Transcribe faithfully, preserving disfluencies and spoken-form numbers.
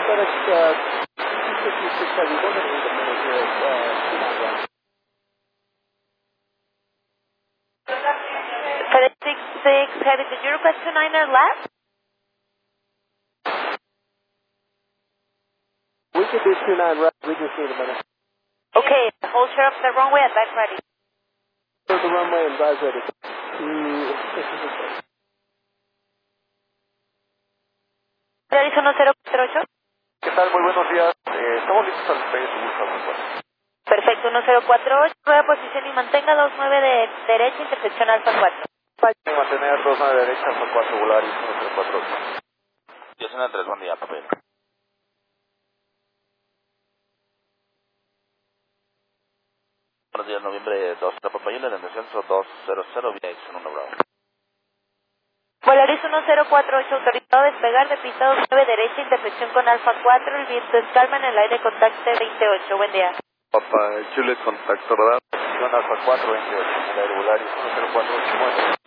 FedEx uh, fifty-six heavy, one minute independent here at uh, two nine one. FedEx six six Heavy, did you request two niner left? We could do two nine right, we just need a minute. Okay, hold share up the runway and back ready. There's the runway and guys ready. Mm. Realiza uno cero cuatro ocho. ¿Qué tal? Muy buenos días. Eh, estamos listos para despegue su gusto, muy bueno. Perfecto, uno cero cuatro ocho, nueva posición y mantenga dos nueve de derecha, intersección alfa cuatro. Hay mantener dos nueve derecha, alfa cuatro Volaris uno cero cuatro ocho. Yo soy tres, buen día, papel. Buenos días, noviembre dos, la compañía de descenso dos cero cero, vía X uno Bravo. Volaris uno cero cuatro ocho, autorizado a despegar de pista dos nueve derecha, intersección con alfa cuatro, el viento es calma en el aire, contacte veintiocho, buen día. Papa, Juliet, contacto radar, posición alfa cuatro veintiocho, en el aire Volaris uno cero cuatro ocho, bueno.